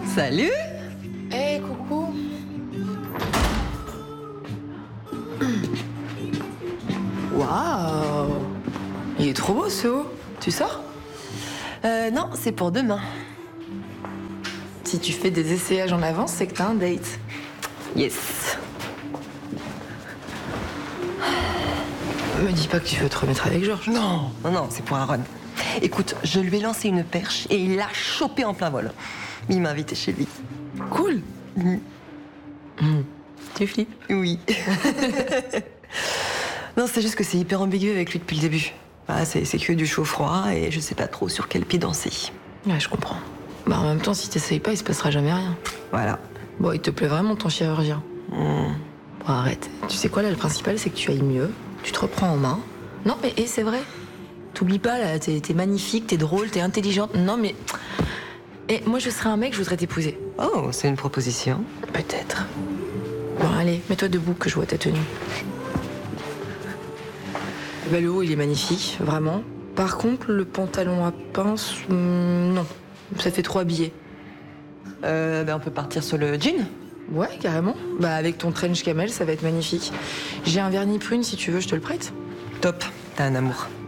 Salut. Hey, coucou. Waouh. Il est trop beau ce haut. Tu sors? Non, c'est pour demain. Si tu fais des essayages en avance, c'est que t'as un date. Yes. Me dis pas que tu veux te remettre avec Georges. Non, c'est pour Aaron. Écoute, je lui ai lancé une perche et il l'a chopé en plein vol. Il m'a invité chez lui. Cool. Tu flippes? Oui. Non, c'est juste que c'est hyper ambigu avec lui depuis le début. Bah, c'est que du chaud-froid et je sais pas trop sur quel pied danser. Ouais, je comprends. Bah en même temps, si t'essayes pas, il se passera jamais rien. Voilà. Bon, il te plaît vraiment ton chirurgien? Bon, arrête. Tu sais quoi, là, le principal, c'est que tu ailles mieux. Tu te reprends en main. Non, mais c'est vrai. T'oublies pas, là, t'es magnifique, t'es drôle, t'es intelligente. Non, mais... Et moi, je serais un mec, je voudrais t'épouser. Oh, c'est une proposition. Peut-être. Bon, allez, mets-toi debout, que je vois ta tenue. Bah, le haut, il est magnifique, vraiment. Par contre, le pantalon à pince, non. Ça fait trop habillé. On peut partir sur le jean. Ouais, carrément. Bah, avec ton trench camel, ça va être magnifique. J'ai un vernis prune, si tu veux, je te le prête. Top, t'as un amour.